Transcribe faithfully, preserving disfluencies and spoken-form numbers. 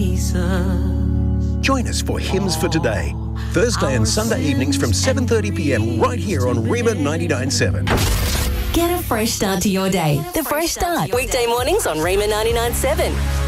Join us for Hymns for Today, Thursday and Sunday evenings from seven thirty p m right here on Rhema ninety-nine point seven. Get a fresh start to your day. The Fresh Start. Weekday mornings on Rhema ninety-nine point seven.